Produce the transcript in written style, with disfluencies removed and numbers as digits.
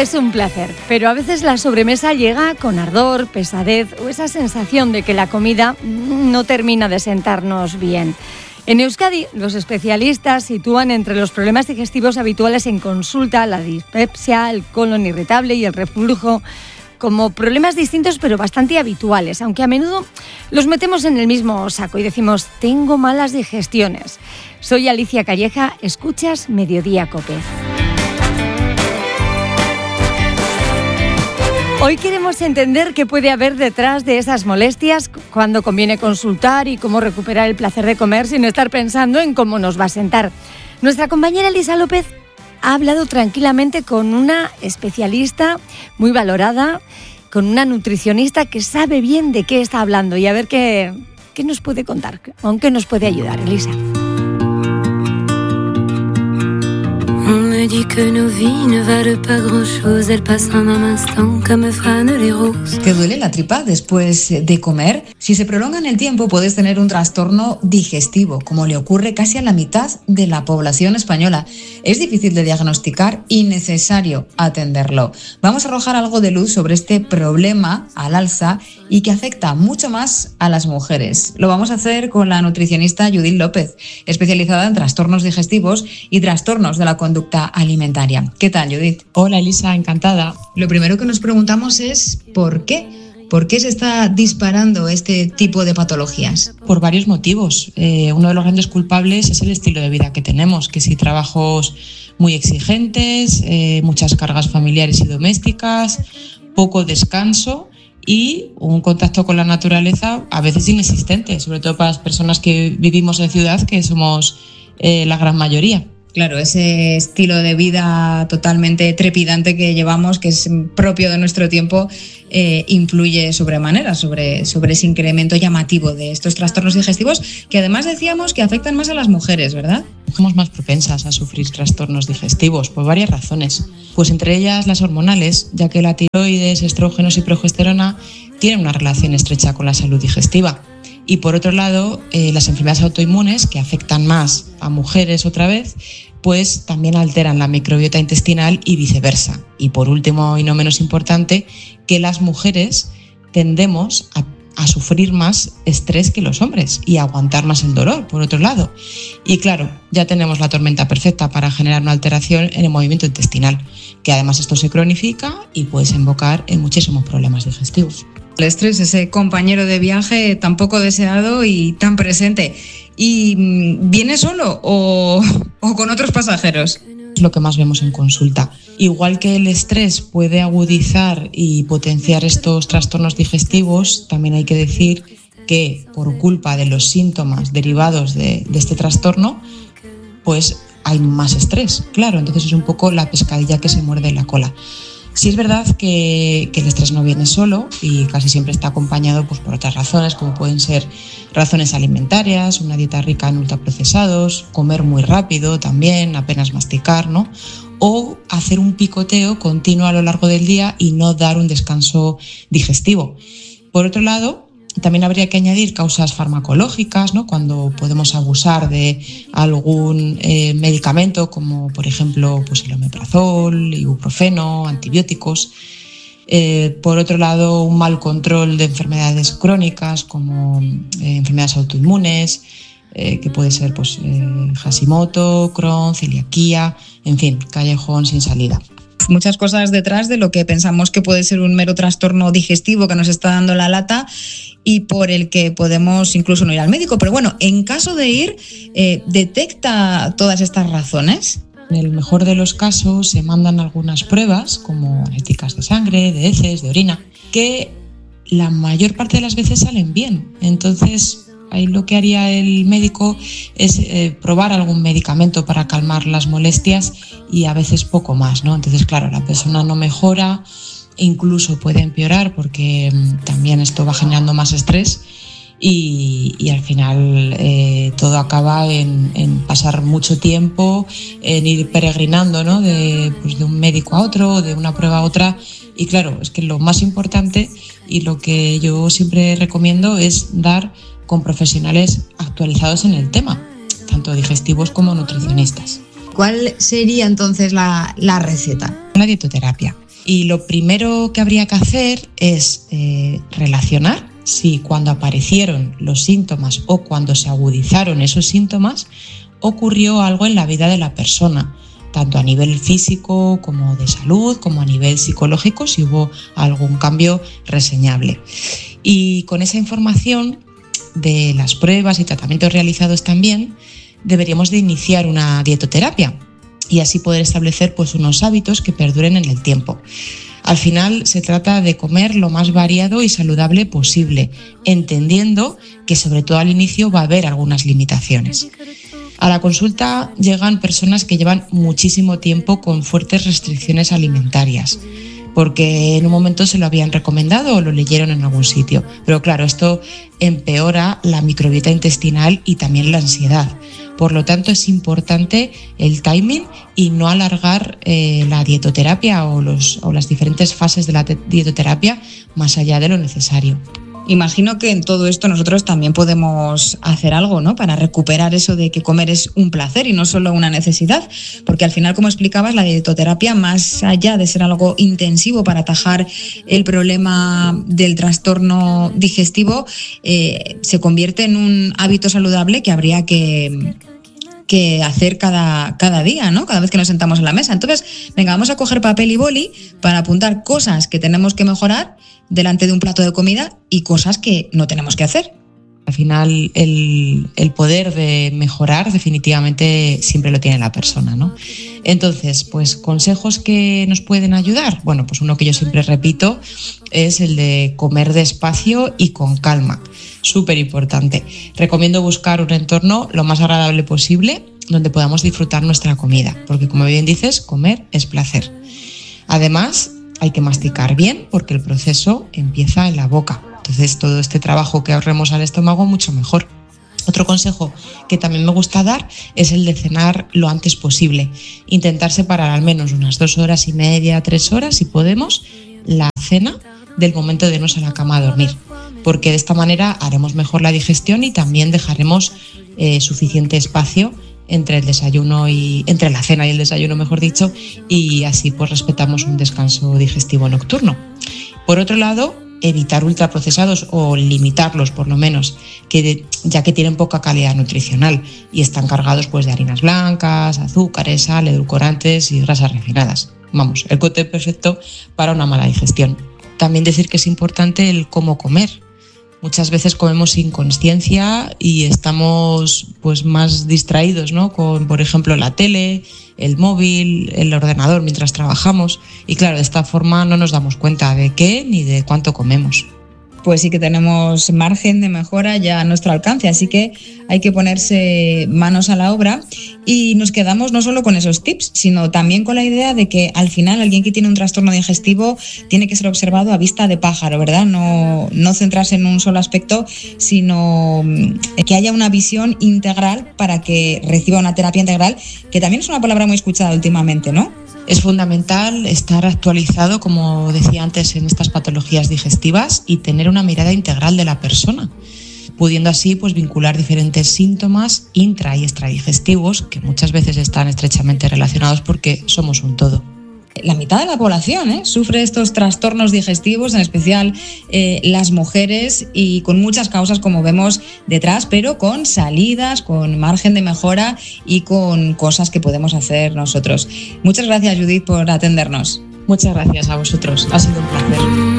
es un placer, pero a veces la sobremesa llega con ardor, pesadez o esa sensación de que la comida no termina de sentarnos bien. En Euskadi, los especialistas sitúan entre los problemas digestivos habituales en consulta la dispepsia, el colon irritable y el reflujo como problemas distintos pero bastante habituales, aunque a menudo los metemos en el mismo saco y decimos, tengo malas digestiones. Soy Alicia Calleja, escuchas Mediodía COPE. Hoy queremos entender qué puede haber detrás de esas molestias, cuándo conviene consultar y cómo recuperar el placer de comer sin estar pensando en cómo nos va a sentar. Nuestra compañera Elisa López ha hablado tranquilamente con una especialista muy valorada, con una nutricionista que sabe bien de qué está hablando y a ver qué nos puede contar, con qué nos puede ayudar, Elisa. On me dit que nos vies ne valent pas grand-chose, elles passent en un instant comme fanent les roses. ¿Te duele la tripa después de comer? Si se prolonga en el tiempo puedes tener un trastorno digestivo, como le ocurre casi a la mitad de la población española. Es difícil de diagnosticar y necesario atenderlo. Vamos a arrojar algo de luz sobre este problema al alza y que afecta mucho más a las mujeres. Lo vamos a hacer con la nutricionista Judith López, especializada en trastornos digestivos y trastornos de la conducta alimentaria. ¿Qué tal, Judith? Hola, Elisa, encantada. Lo primero que nos preguntamos es ¿por qué? ¿Por qué se está disparando este tipo de patologías? Por varios motivos. Uno de los grandes culpables es el estilo de vida que tenemos, que si trabajos muy exigentes, muchas cargas familiares y domésticas, poco descanso y un contacto con la naturaleza a veces inexistente, sobre todo para las personas que vivimos en ciudad, que somos la gran mayoría. Claro, ese estilo de vida totalmente trepidante que llevamos, que es propio de nuestro tiempo, influye sobremanera sobre ese incremento llamativo de estos trastornos digestivos, que además decíamos que afectan más a las mujeres, ¿verdad? Somos más propensas a sufrir trastornos digestivos por varias razones. Pues entre ellas las hormonales, ya que la tiroides, estrógenos y progesterona tienen una relación estrecha con la salud digestiva. Y por otro lado, las enfermedades autoinmunes, que afectan más a mujeres otra vez, pues también alteran la microbiota intestinal y viceversa. Y por último, y no menos importante, que las mujeres tendemos a sufrir más estrés que los hombres y a aguantar más el dolor, por otro lado. Y claro, ya tenemos la tormenta perfecta para generar una alteración en el movimiento intestinal, que además esto se cronifica y puede desembocar en muchísimos problemas digestivos. El estrés, ese compañero de viaje tan poco deseado y tan presente. ¿Y viene solo o con otros pasajeros? Es lo que más vemos en consulta. Igual que el estrés puede agudizar y potenciar estos trastornos digestivos, también hay que decir que por culpa de los síntomas derivados de este trastorno, pues hay más estrés. Claro, entonces es un poco la pescadilla que se muerde la cola. Sí es verdad que el estrés no viene solo y casi siempre está acompañado pues, por otras razones, como pueden ser razones alimentarias, una dieta rica en ultraprocesados, comer muy rápido también, apenas masticar, ¿no? O hacer un picoteo continuo a lo largo del día y no dar un descanso digestivo. Por otro lado, también habría que añadir causas farmacológicas, ¿no? Cuando podemos abusar de algún medicamento, como por ejemplo pues el omeprazol, ibuprofeno, antibióticos. Por otro lado, un mal control de enfermedades crónicas, como enfermedades autoinmunes, que puede ser pues, Hashimoto, Crohn, celiaquía, en fin, callejón sin salida. Muchas cosas detrás de lo que pensamos que puede ser un mero trastorno digestivo que nos está dando la lata y por el que podemos incluso no ir al médico. Pero bueno, en caso de ir, ¿detecta todas estas razones? En el mejor de los casos se mandan algunas pruebas, como analíticas de sangre, de heces, de orina, que la mayor parte de las veces salen bien. Entonces, ahí lo que haría el médico es probar algún medicamento para calmar las molestias y a veces poco más, ¿no? Entonces, claro, la persona no mejora, incluso puede empeorar porque también esto va generando más estrés y al final todo acaba en pasar mucho tiempo, en ir peregrinando, ¿no? de un médico a otro, de una prueba a otra. Y claro, es que lo más importante y lo que yo siempre recomiendo es dar con profesionales actualizados en el tema, tanto digestivos como nutricionistas. ¿Cuál sería entonces la receta? Una dietoterapia. Y lo primero que habría que hacer es relacionar si cuando aparecieron los síntomas o cuando se agudizaron esos síntomas ocurrió algo en la vida de la persona, tanto a nivel físico como de salud, como a nivel psicológico, si hubo algún cambio reseñable. Y con esa información de las pruebas y tratamientos realizados también, deberíamos de iniciar una dietoterapia y así poder establecer pues unos hábitos que perduren en el tiempo. Al final se trata de comer lo más variado y saludable posible, entendiendo que sobre todo al inicio va a haber algunas limitaciones. A la consulta llegan personas que llevan muchísimo tiempo con fuertes restricciones alimentarias, porque en un momento se lo habían recomendado o lo leyeron en algún sitio. Pero claro, esto empeora la microbiota intestinal y también la ansiedad. Por lo tanto, es importante el timing y no alargar la dietoterapia o las diferentes fases de la dietoterapia más allá de lo necesario. Imagino que en todo esto nosotros también podemos hacer algo, ¿no?, para recuperar eso de que comer es un placer y no solo una necesidad, porque al final, como explicabas, la dietoterapia, más allá de ser algo intensivo para atajar el problema del trastorno digestivo, se convierte en un hábito saludable que habría que hacer cada día, ¿no?, cada vez que nos sentamos a la mesa. Entonces, venga, vamos a coger papel y boli para apuntar cosas que tenemos que mejorar delante de un plato de comida y cosas que no tenemos que hacer. Al final, el poder de mejorar definitivamente siempre lo tiene la persona, ¿no? Entonces, pues consejos que nos pueden ayudar. Bueno, pues uno que yo siempre repito es el de comer despacio y con calma. Súper importante. Recomiendo buscar un entorno lo más agradable posible donde podamos disfrutar nuestra comida, porque como bien dices, comer es placer. Además, hay que masticar bien porque el proceso empieza en la boca. Entonces, todo este trabajo que ahorremos al estómago, mucho mejor. Otro consejo que también me gusta dar es el de cenar lo antes posible. Intentar separar al menos unas 2 horas y media, 3 horas, si podemos, la cena del momento de irnos a la cama a dormir. Porque de esta manera haremos mejor la digestión y también dejaremos suficiente espacio entre la cena y el desayuno, mejor dicho, y así pues respetamos un descanso digestivo nocturno. Por otro lado, evitar ultraprocesados o limitarlos por lo menos, ya que tienen poca calidad nutricional y están cargados pues de harinas blancas, azúcares, sal, edulcorantes y grasas refinadas. Vamos, el cóctel perfecto para una mala digestión. También decir que es importante el cómo comer. Muchas veces comemos sin conciencia y estamos pues más distraídos, ¿no?, con, por ejemplo, la tele, el móvil, el ordenador mientras trabajamos. Y claro, de esta forma no nos damos cuenta de qué ni de cuánto comemos. Pues sí que tenemos margen de mejora ya a nuestro alcance, así que hay que ponerse manos a la obra y nos quedamos no solo con esos tips, sino también con la idea de que al final alguien que tiene un trastorno digestivo tiene que ser observado a vista de pájaro, ¿verdad? No centrarse en un solo aspecto, sino que haya una visión integral para que reciba una terapia integral, que también es una palabra muy escuchada últimamente, ¿no? Es fundamental estar actualizado, como decía antes, en estas patologías digestivas y tener una mirada integral de la persona, pudiendo así pues vincular diferentes síntomas intra- y extradigestivos que muchas veces están estrechamente relacionados porque somos un todo. La mitad de la población sufre estos trastornos digestivos, en especial las mujeres, y con muchas causas, como vemos detrás, pero con salidas, con margen de mejora y con cosas que podemos hacer nosotros. Muchas gracias, Judith, por atendernos. Muchas gracias a vosotros, ha sido un placer.